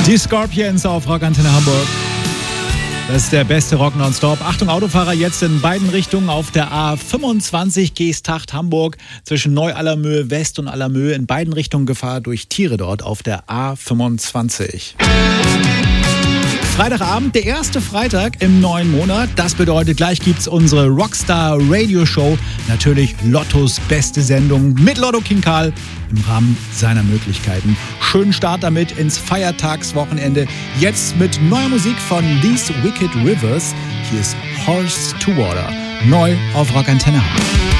Die Scorpions auf Rock Antenne Hamburg. Das ist der beste Rock nonstop. Achtung, Autofahrer, jetzt in beiden Richtungen auf der A25 Geesthacht Hamburg zwischen Neu-Allermöhe West und Allermöhe. In beiden Richtungen Gefahr durch Tiere dort auf der A25. Freitagabend, der erste Freitag im neuen Monat. Das bedeutet, gleich gibt's unsere Rockstar Radio Show. Natürlich Lottos beste Sendung mit Lotto King Karl im Rahmen seiner Möglichkeiten. Schönen Start damit ins Feiertagswochenende. Jetzt mit neuer Musik von These Wicked Rivers. Hier ist Horse to Water. Neu auf Rock Antenne.